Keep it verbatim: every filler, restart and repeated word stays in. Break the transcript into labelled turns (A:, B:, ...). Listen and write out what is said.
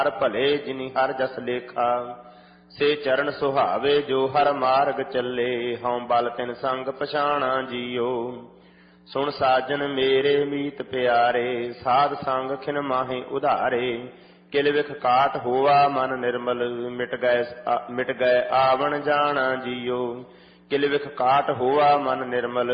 A: ਹਰ ਭਲੇ ਜਿਨੀ ਹਰ ਜਸ ਲੇਖਾ। ਸੇ ਚਰਨ ਸੁਹਾਵੇ ਜੋ ਹਰ ਮਾਰਗ ਚੱਲੇ, ਹਉ ਬਲ ਤਿਨ ਸੰਗ ਪਛਾਣਾ ਜੀਓ। ਸੁਣ ਸਾਜਨ ਮੇਰੇ ਮੀਤ ਪਿਆਰੇ, ਸਾਧ ਸੰਗ ਖਿਨ ਮਾਹੇ ਉਧਾਰੇ। ਕਿਲ ਵਿਖ ਕਾਟ ਹੋਆ ਮਨ ਨਿਰਮਲ, ਮਿਟ ਗਏ ਮਿਟ ਗਏ ਆਵਣ ਜਾਣਾ ਜੀਓ। ਕਿਲ ਵਿਖ ਕਾਟ ਹੋਆ ਮਨ ਨਿਰਮਲ,